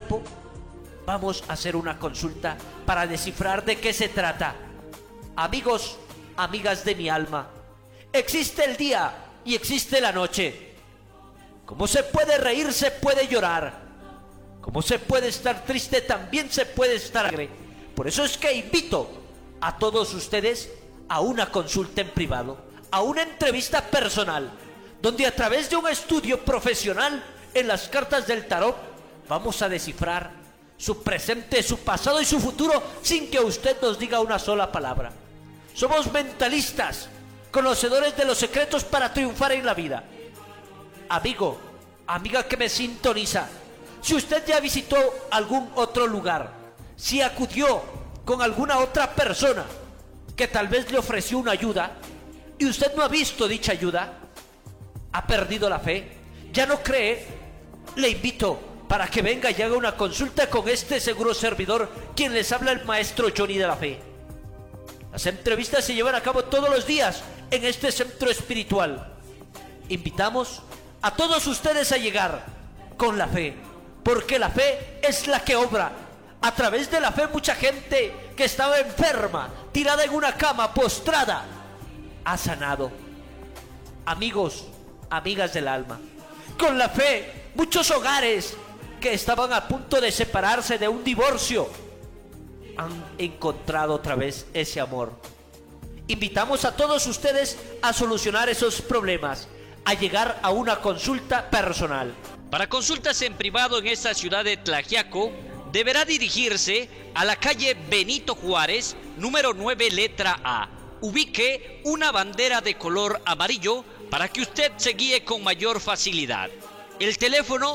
tiempo vamos a hacer una consulta para descifrar de qué se trata. Amigos, amigas de mi alma, existe el día y existe la noche. Como se puede reír, se puede llorar. Como se puede estar triste, también se puede estar alegre. Por eso es que invito a todos ustedes a una consulta en privado, a una entrevista personal, donde a través de un estudio profesional en las cartas del tarot vamos a descifrar su presente, su pasado y su futuro sin que usted nos diga una sola palabra. Somos mentalistas, conocedores de los secretos para triunfar en la vida. Amigo, amiga que me sintoniza, si usted ya visitó algún otro lugar, si acudió con alguna otra persona que tal vez le ofreció una ayuda y usted no ha visto dicha ayuda, ha perdido la fe, ya no cree, le invito para que venga y haga una consulta con este seguro servidor, quien les habla, el maestro Johnny de la Fe. Las entrevistas se llevan a cabo todos los días en este centro espiritual. Invitamos a todos ustedes a llegar con la fe, porque la fe es la que obra. A través de la fe mucha gente que estaba enferma, tirada en una cama, postrada, ha sanado. Amigos, amigas del alma, con la fe muchos hogares que estaban a punto de separarse de un divorcio han encontrado otra vez ese amor. Invitamos a todos ustedes a solucionar esos problemas, a llegar a una consulta personal. Para consultas en privado en esta ciudad de Tlaxiaco, deberá dirigirse a la calle Benito Juárez, número 9, letra A. Ubique una bandera de color amarillo para que usted se guíe con mayor facilidad. El teléfono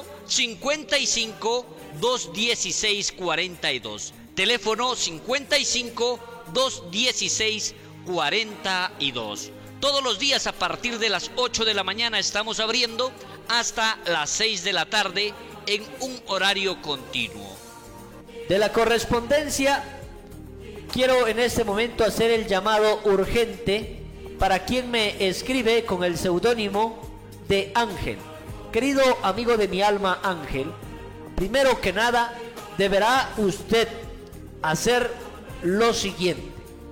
55 216 42. Teléfono 55 216 42. Todos los días a partir de las 8 de la mañana estamos abriendo hasta las 6 de la tarde en un horario continuo. De la correspondencia, quiero en este momento hacer el llamado urgente para quien me escribe con el seudónimo de Ángel. Querido amigo de mi alma, Ángel, primero que nada deberá usted hacer lo siguiente: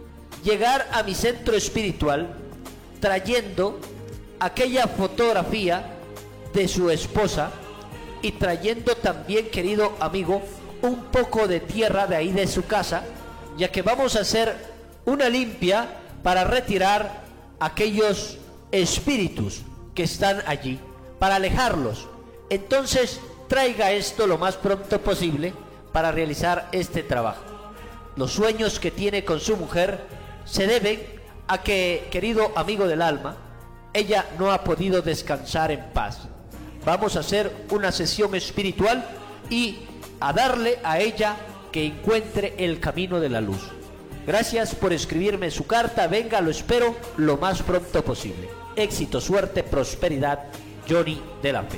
llegar a mi centro espiritual trayendo aquella fotografía de su esposa y trayendo también, querido amigo, un poco de tierra de ahí de su casa, ya que vamos a hacer una limpia para retirar aquellos espíritus que están allí, para alejarlos. Entonces traiga esto lo más pronto posible para realizar este trabajo. Los sueños que tiene con su mujer se deben a que, querido amigo del alma, ella no ha podido descansar en paz. Vamos a hacer una sesión espiritual y a darle a ella que encuentre el camino de la luz. Gracias por escribirme su carta. Venga, lo espero lo más pronto posible. Éxito, suerte, prosperidad, Johnny de la Fe.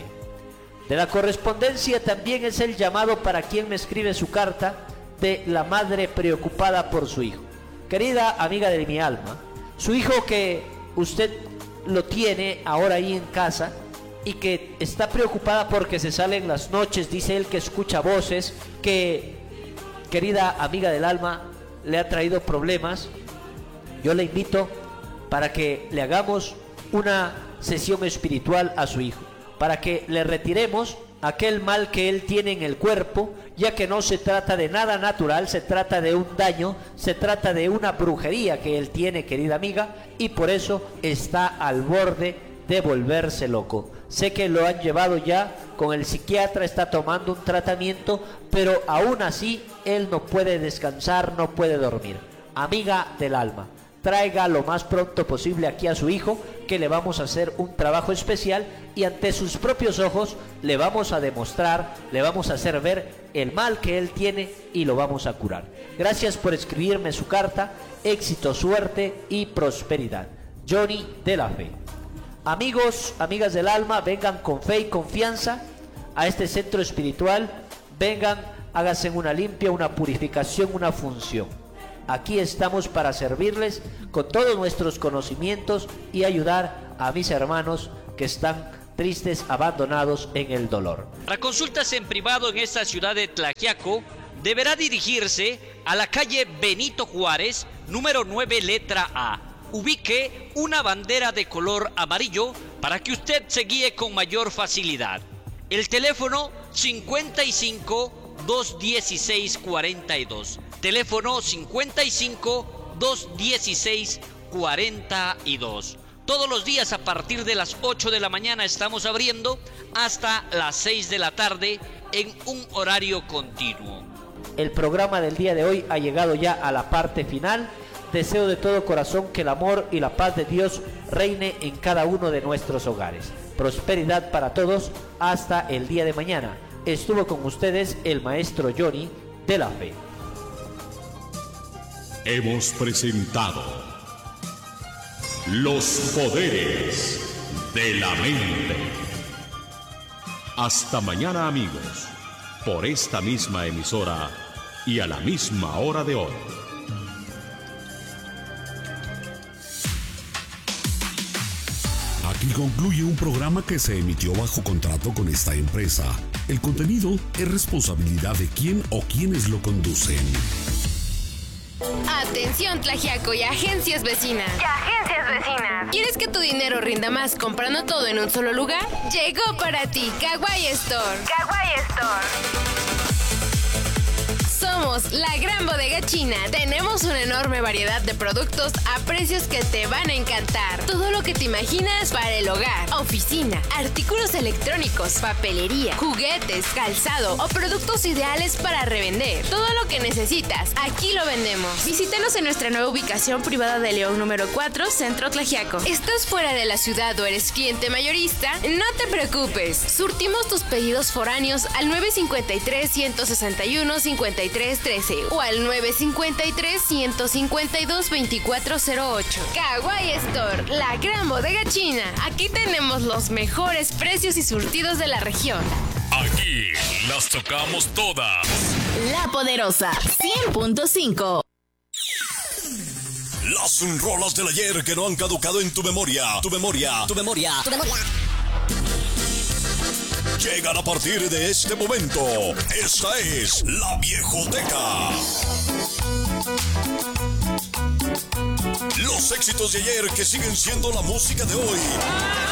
De la correspondencia también es el llamado para quien me escribe su carta de la madre preocupada por su hijo. Querida amiga de mi alma, su hijo que usted lo tiene ahora ahí en casa y que está preocupada porque se sale en las noches, dice él que escucha voces, que, querida amiga del alma, le ha traído problemas. Yo le invito para que le hagamos una sesión espiritual a su hijo, para que le retiremos aquel mal que él tiene en el cuerpo, ya que no se trata de nada natural, se trata de un daño, se trata de una brujería que él tiene, querida amiga, y por eso está al borde de volverse loco. Sé que lo han llevado ya con el psiquiatra, está tomando un tratamiento, pero aún así él no puede descansar, no puede dormir. Amiga del alma, traiga lo más pronto posible aquí a su hijo, que le vamos a hacer un trabajo especial y ante sus propios ojos le vamos a demostrar, le vamos a hacer ver el mal que él tiene y lo vamos a curar. Gracias por escribirme su carta. Éxito, suerte y prosperidad. Johnny de la Fe. Amigos, amigas del alma, vengan con fe y confianza a este centro espiritual. Vengan, háganse una limpia, una purificación, una función. Aquí estamos para servirles con todos nuestros conocimientos y ayudar a mis hermanos que están tristes, abandonados en el dolor. Para consultas en privado en esta ciudad de Tlaxiaco, deberá dirigirse a la calle Benito Juárez, número 9, letra A. Ubique una bandera de color amarillo para que usted se guíe con mayor facilidad. El teléfono 55 216 42. Teléfono 55 216 42. Todos los días a partir de las 8 de la mañana estamos abriendo hasta las 6 de la tarde en un horario continuo. El programa del día de hoy ha llegado ya a la parte final. Deseo de todo corazón que el amor y la paz de Dios reine en cada uno de nuestros hogares. Prosperidad para todos hasta el día de mañana. Estuvo con ustedes el maestro Johnny de la Fe. Hemos presentado Los Poderes de la Mente. Hasta mañana, amigos, por esta misma emisora y a la misma hora de hoy. Aquí concluye un programa que se emitió bajo contrato con esta empresa. El contenido es responsabilidad de quien o quienes lo conducen. Atención Tlaxiaco y agencias vecinas. ¿Quieres que tu dinero rinda más comprando todo en un solo lugar? Llegó para ti Kawaii Store. Somos la gran bodega china. Tenemos una enorme variedad de productos a precios que te van a encantar. Todo lo que te imaginas para el hogar, oficina, artículos electrónicos, papelería, juguetes, calzado o productos ideales para revender. Todo lo que necesitas, aquí lo vendemos. Visítanos en nuestra nueva ubicación privada de León número 4, Centro Tlaxiaco. ¿Estás fuera de la ciudad o eres cliente mayorista? No te preocupes. Surtimos tus pedidos foráneos al 953-161-5313 o al 953-152-2408. Kawaii Store, la gran bodega china. Aquí tenemos los mejores precios y surtidos de la región. Aquí las tocamos todas. La Poderosa 100.5. Las rolas del ayer que no han caducado en tu memoria. Llegan a partir de este momento. Esta es La Viejoteca. Los éxitos de ayer que siguen siendo la música de hoy.